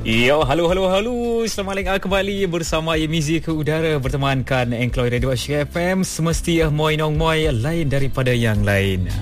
Yo, halo. Selamat datang kembali bersama Yemizi ke udara bertemankan Engkloy Radio Asyik FM. Semesti moi nong moi lain daripada yang lain.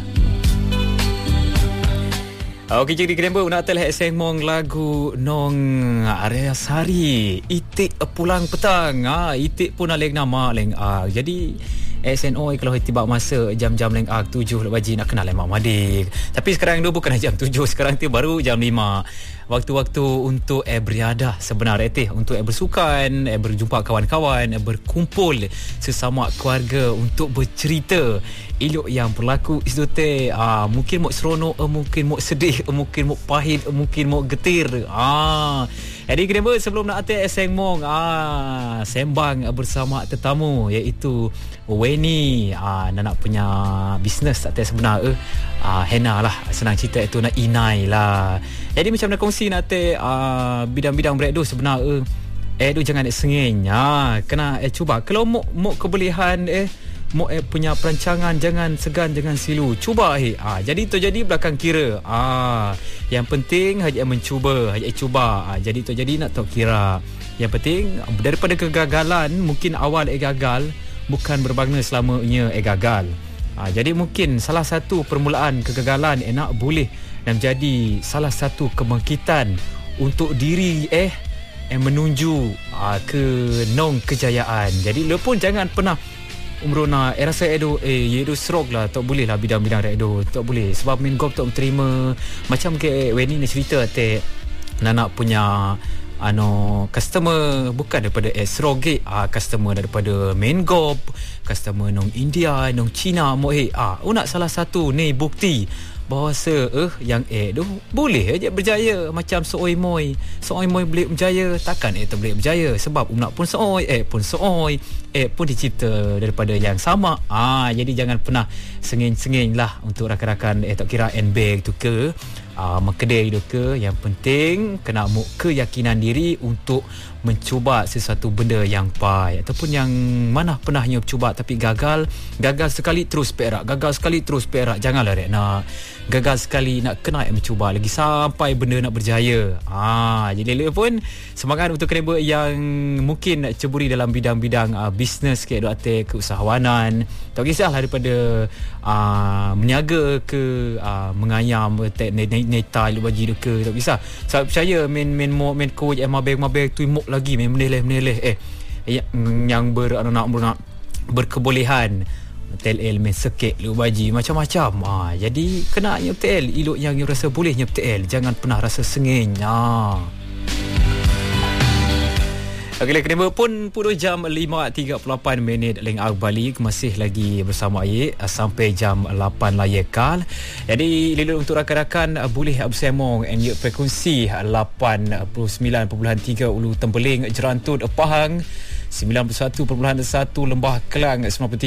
Okey, jadi kenapa nak telah seng mong lagu nong area sari itik pulang petang. Itik pun aleng nama leng jadi SNO kalau tiba masa jam-jam leng 7 baji nak kenal Mak Madik. Tapi sekarang tu bukan jam 7, sekarang tu baru jam 5. Waktu-waktu untuk beriadah sebenarnya untuk bersukan, berjumpa kawan-kawan, berkumpul sesama keluarga untuk bercerita elok yang berlaku itu teh. Mungkin mau seronok, mungkin mau sedih, mungkin mau pahit, mungkin mau getir. Jadi kenapa sebelum nak atas Seng Mong sembang bersama tetamu iaitu Weni, nak punya bisnes atas sebenar Hena lah, senang cerita itu nak inai lah. Jadi macam nak kongsi nak bidang-bidang berat tu sebenar tu jangan sengeng. Kena cuba kalau mau kebolehan mau punya perancangan jangan segan, jangan silu, cuba jadi tu jadi belakang kira. Yang penting hanya mencuba, hanya cuba. Jadi tu jadi nak tahu kira. Yang penting daripada kegagalan, mungkin awal gagal bukan bermakna selamanya gagal. Jadi mungkin salah satu permulaan kegagalan nak boleh dan menjadi salah satu kebangkitan untuk diri menuju ke nong kejayaan. Jadi lo pun jangan pernah umrona rasa yedo serok lah, tak boleh lah bidang-bidang redo, tak boleh sebab main golf tak terima. Macam ke Weni ni cerita nak punya customer bukan daripada Esroge, customer daripada main golf, customer nong India, nong China mo nak salah satu ni bukti bahawasa yang tu boleh aja berjaya. Macam sooi moi boleh berjaya, takkan tak boleh berjaya sebab nak pun sooi pun sooi pun dicipta daripada yang sama. Jadi jangan pernah sengeng-sengeng lah untuk rakan-rakan tak kira handbag tu ke kedai tu ke. Yang penting kena keyakinan diri untuk mencuba sesuatu benda yang baik ataupun yang mana pernahnya cuba tapi gagal sekali terus perak, gagal sekali terus perak. Janganlah nak gagal sekali nak kena mencuba lagi sampai benda nak berjaya. Jadi le pun semangat untuk kenapa yang mungkin nak ceburi dalam bidang-bidang bisnes ke keusahawanan, tak kisahlah daripada meniaga ke mengayam netai lu bagi ke, tak kisah. Saya percaya main coach mabeg tu mok lagi main meneleh yang nak berkebolehan TLL main sekek lu baji macam-macam. Jadi kena nyeptel elok yang rasa boleh nyeptel, jangan pernah rasa sengeng. Okey, kenapa pun puluh jam 5.38 leng Bali masih lagi bersama sampai jam 8 layakal. Jadi lilin untuk rakan-rakan boleh bersemong frekuensi 89.3 Ulu Tembeling, Jerantut, Pahang, 91.1 Lembah Kelang, 93